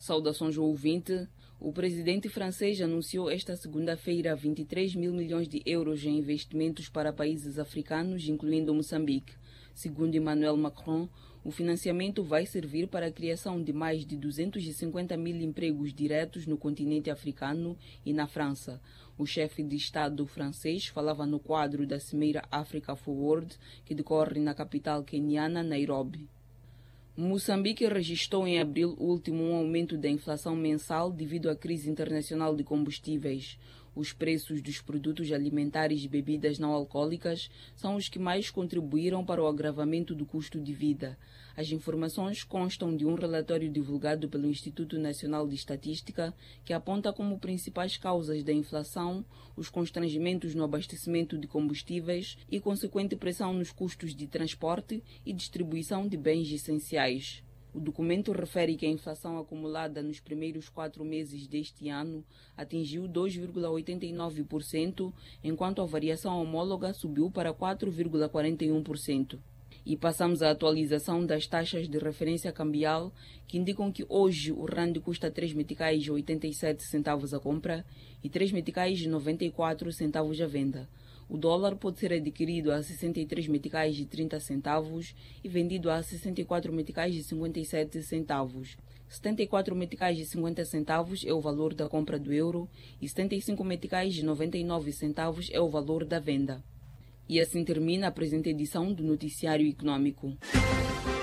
Saudações ao ouvinte. O presidente francês anunciou esta segunda-feira 23 mil milhões de euros em investimentos para países africanos, incluindo Moçambique. Segundo Emmanuel Macron, o financiamento vai servir para a criação de mais de 250 mil empregos diretos no continente africano e na França. O chefe de Estado francês falava no quadro da Cimeira Africa Forward, que decorre na capital queniana, Nairobi. Moçambique registrou em abril último um aumento da inflação mensal devido à crise internacional de combustíveis. Os preços dos produtos alimentares e bebidas não alcoólicas são os que mais contribuíram para o agravamento do custo de vida. As informações constam de um relatório divulgado pelo Instituto Nacional de Estatística, que aponta como principais causas da inflação os constrangimentos no abastecimento de combustíveis e consequente pressão nos custos de transporte e distribuição de bens essenciais. O documento refere que a inflação acumulada nos primeiros 4 meses deste ano atingiu 2,89%, enquanto a variação homóloga subiu para 4,41%. E passamos à atualização das taxas de referência cambial, que indicam que hoje o rand custa 3 meticais e 87 centavos a compra e 3 meticais e 94 centavos a venda. O dólar pode ser adquirido a 63 meticais e 30 centavos e vendido a 64 meticais e 57 centavos. 74 meticais e 50 centavos é o valor da compra do euro e 75 meticais e 99 centavos é o valor da venda. E assim termina a presente edição do Noticiário Econômico.